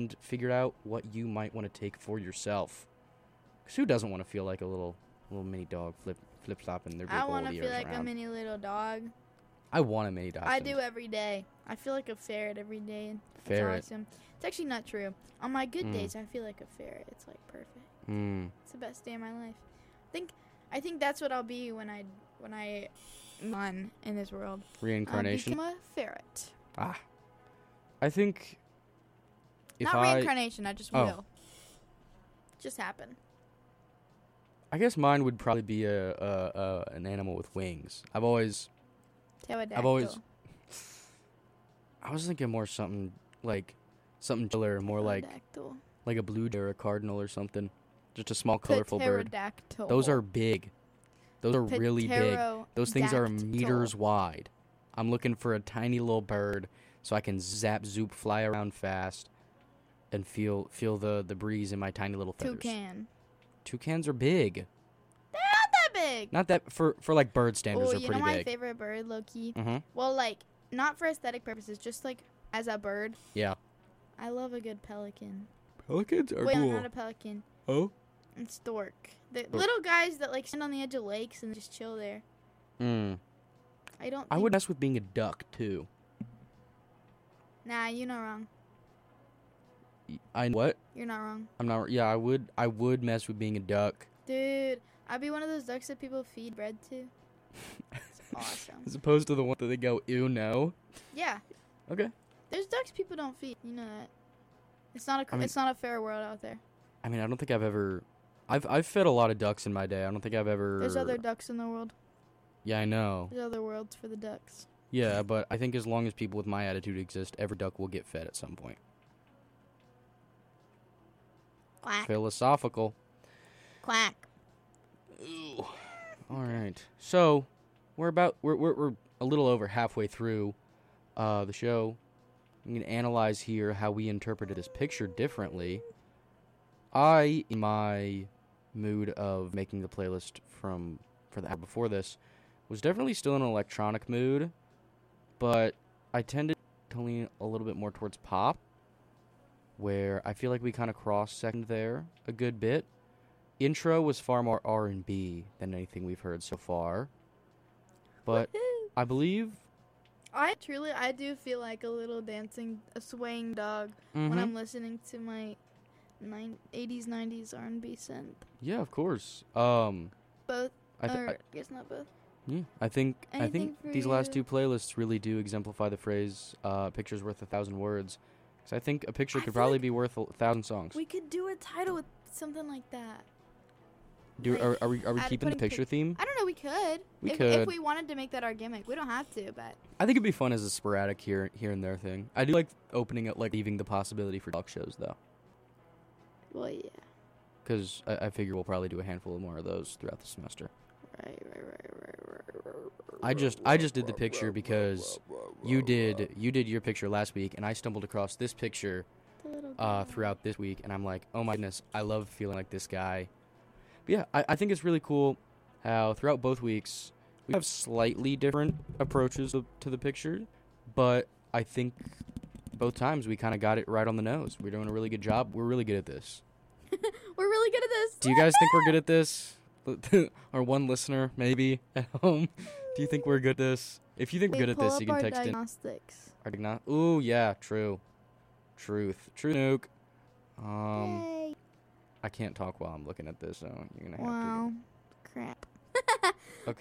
and figure out what you might want to take for yourself. Because who doesn't want to feel like a little mini dog flip-flopping their big I old want to ears feel like around? a mini little dog. I want a mini dachshund. I do every day. I feel like a ferret every day. That's Ferret. awesome. It's actually not true. On my good days, I feel like a ferret. It's like perfect. It's the best day of my life. I think that's what I'll be when I on in this world. Reincarnation. I'll become a ferret. I think if Not reincarnation. I just will. Just happen. I guess mine would probably be an animal with wings. I was thinking more something chiller, more like a blue jay or a cardinal or something. Just a small, colorful bird. Those are big. Those are really big. Those things are meters wide. I'm looking for a tiny little bird so I can zap, zoop, fly around fast, and feel the breeze in my tiny little feathers. Toucans are big. They're not that big. Not that for like bird standards are pretty big. You know my favorite bird, low-key? Well, like, not for aesthetic purposes, just like as a bird. Yeah. I love a good pelican. Pelicans are cool. cool. Wait, not a pelican. Oh? And stork. The little guys that like stand on the edge of lakes and just chill there. I would mess with being a duck too. Nah, you're not wrong. What? You're not wrong. I'm not. Yeah, I would mess with being a duck. Dude, I'd be one of those ducks that people feed bread to. It's awesome. As opposed to the one that they go, ew, no. Yeah. Okay. There's ducks people don't feed. You know that. It's not a fair world out there. I mean, I don't think I've ever. I've fed a lot of ducks in my day. I don't think I've ever. There's other ducks in the world. Yeah, I know. There's other worlds for the ducks. Yeah, but I think as long as people with my attitude exist, every duck will get fed at some point. Quack. Philosophical. Quack. Ooh. All right. So, we're a little over halfway through the show. I'm going to analyze here how we interpreted this picture differently. In my mood of making the playlist for the hour before this, was definitely still in an electronic mood, but I tended to lean a little bit more towards pop, where I feel like we kind of cross-sectioned there a good bit. Intro was far more R&B than anything we've heard so far, but I believe... I do feel like a swaying dog when I'm listening to my 80s, 90s R&B synth. Yeah, of course. Both. I guess not both. Yeah, I think these last two playlists really do exemplify the phrase "picture's worth 1,000 words." Because I think a picture could probably be worth 1,000 songs. We could do a title with something like that. Are we keeping the picture theme? I don't know. We could. We could. If we wanted to make that our gimmick. We don't have to, but I think it'd be fun as a sporadic here and there thing. I do like opening it, like leaving the possibility for talk shows though. Well, yeah. Because I figure we'll probably do a handful more of those throughout the semester. Right. I just did the picture because you did your picture last week, and I stumbled across this picture throughout this week, and I'm like, oh my goodness, I love feeling like this guy. But yeah, I think it's really cool how throughout both weeks we have slightly different approaches to the picture, but I think both times we kind of got it right on the nose. We're doing a really good job. We're really good at this. We're really good at this. Do you guys think we're good at this? Our one listener, maybe, at home. Do you think we're good at this? If you think we're good at this, you can text diagnostics. in. Ooh, yeah, true. True nuke. Yay. I can't talk while I'm looking at this, so you're gonna have Wow. Crap. Okay.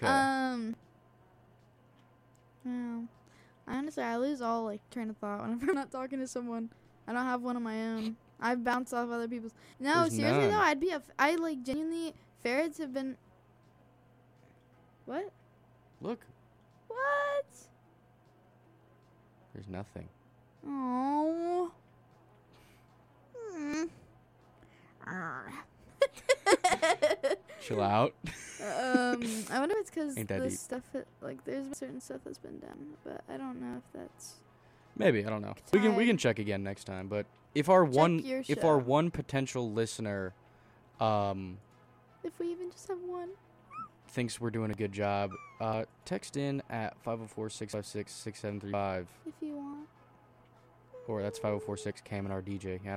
Wow. Honestly, I lose all train of thought whenever I'm not talking to someone. I don't have one of my own. I bounce off other people's. No, There's seriously none. though, genuinely. Ferrets have been. What? Look, What? there's nothing. Oh. Chill out. I wonder if it's because Ain't that the deep. stuff there's certain stuff that's been done, but I don't know if that's. Maybe, I don't know. We can check again next time. But if our your one potential listener, If we even just have one. thinks we're doing a good job, text in at 504-656-6735, If you want. or that's 5046 Cam and our DJ. Yeah,